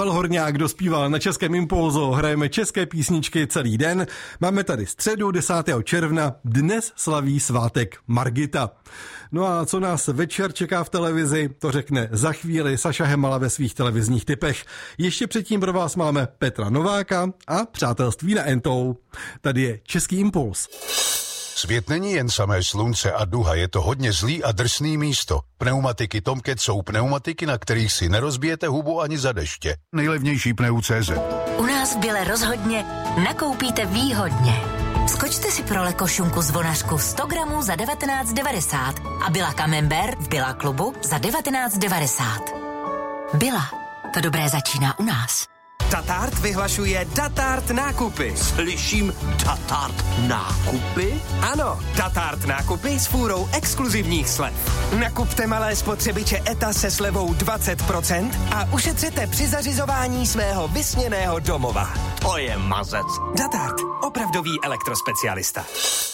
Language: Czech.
Pavel Horňák dospíval na Českém Impulzu, hrajeme české písničky celý den. Máme tady středu 10. června, dnes slaví svátek Margita. No a co nás večer čeká v televizi, to řekne za chvíli Saša Hemala ve svých televizních tipech. Ještě předtím pro vás máme Petra Nováka a Přátelství na Entou. Tady je Český Impuls. Svět není jen samé slunce a duha, je to hodně zlý a drsný místo. Pneumatiky Tomcat jsou pneumatiky, na kterých si nerozbijete hubu ani za deště. Nejlevnější pneu.cz. U nás v Bile rozhodně nakoupíte výhodně. Skočte si pro Lekošunku zvonařku 100 gramů za 19,90 a Billa Camembert v Billa klubu za 19,90. Billa. To dobré začíná u nás. Datart vyhlašuje Datart nákupy. Slyším Datart nákupy? Ano, Datart nákupy s fůrou exkluzivních slev. Nakupte malé spotřebiče ETA se slevou 20% a ušetřete při zařizování svého vysněného domova. To je mazec. Datart, opravdový elektrospecialista.